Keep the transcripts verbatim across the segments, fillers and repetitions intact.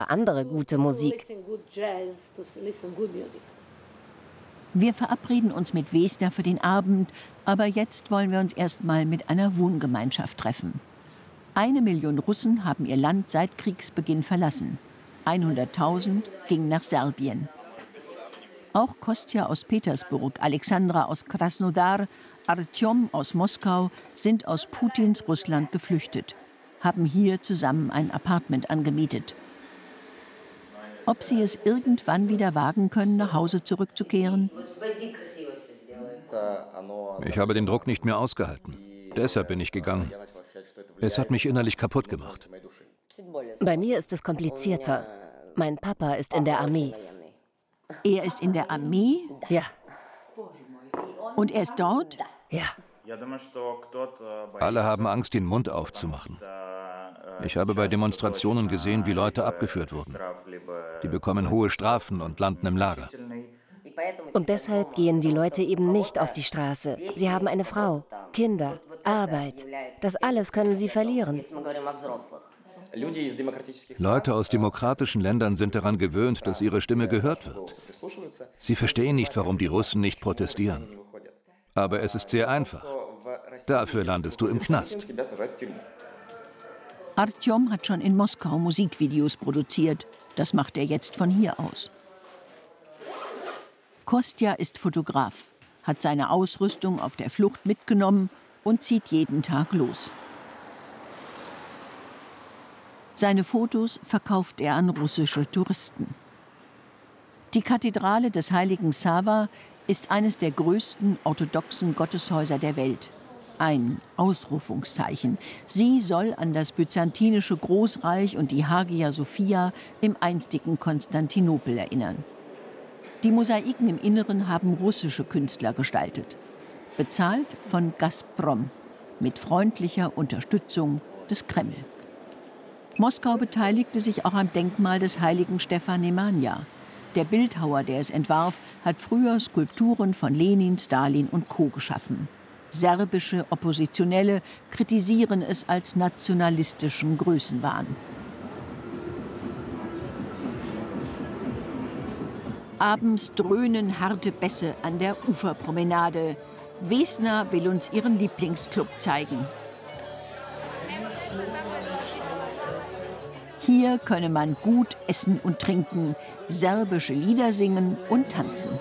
andere gute Musik. Wir verabreden uns mit Wesna für den Abend, aber jetzt wollen wir uns erst mal mit einer Wohngemeinschaft treffen. Eine Million Russen haben ihr Land seit Kriegsbeginn verlassen. hunderttausend gingen nach Serbien. Auch Kostja aus Petersburg, Alexandra aus Krasnodar, Artjom aus Moskau sind aus Putins Russland geflüchtet, haben hier zusammen ein Appartement angemietet. Ob sie es irgendwann wieder wagen können, nach Hause zurückzukehren? Ich habe den Druck nicht mehr ausgehalten. Deshalb bin ich gegangen. Es hat mich innerlich kaputt gemacht. Bei mir ist es komplizierter. Mein Papa ist in der Armee. Er ist in der Armee? Ja. Und er ist dort? Ja. Alle haben Angst, den Mund aufzumachen. Ich habe bei Demonstrationen gesehen, wie Leute abgeführt wurden. Die bekommen hohe Strafen und landen im Lager. Und deshalb gehen die Leute eben nicht auf die Straße. Sie haben eine Frau, Kinder, Arbeit. Das alles können sie verlieren. Leute aus demokratischen Ländern sind daran gewöhnt, dass ihre Stimme gehört wird. Sie verstehen nicht, warum die Russen nicht protestieren. Aber es ist sehr einfach. Dafür landest du im Knast. Artjom hat schon in Moskau Musikvideos produziert. Das macht er jetzt von hier aus. Kostja ist Fotograf, hat seine Ausrüstung auf der Flucht mitgenommen und zieht jeden Tag los. Seine Fotos verkauft er an russische Touristen. Die Kathedrale des heiligen Sava ist eines der größten orthodoxen Gotteshäuser der Welt. Ein Ausrufungszeichen. Sie soll an das byzantinische Großreich und die Hagia Sophia im einstigen Konstantinopel erinnern. Die Mosaiken im Inneren haben russische Künstler gestaltet. Bezahlt von Gazprom, mit freundlicher Unterstützung des Kreml. Moskau beteiligte sich auch am Denkmal des heiligen Stefan Nemanja. Der Bildhauer, der es entwarf, hat früher Skulpturen von Lenin, Stalin und Co. geschaffen. Serbische Oppositionelle kritisieren es als nationalistischen Größenwahn. Abends dröhnen harte Bässe an der Uferpromenade. Wesna will uns ihren Lieblingsclub zeigen. Hier könne man gut essen und trinken, serbische Lieder singen und tanzen.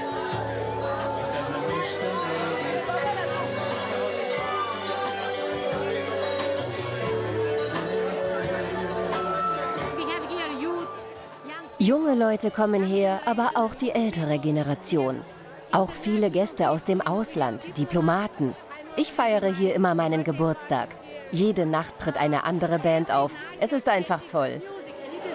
Junge Leute kommen her, aber auch die ältere Generation. Auch viele Gäste aus dem Ausland, Diplomaten. Ich feiere hier immer meinen Geburtstag. Jede Nacht tritt eine andere Band auf. Es ist einfach toll.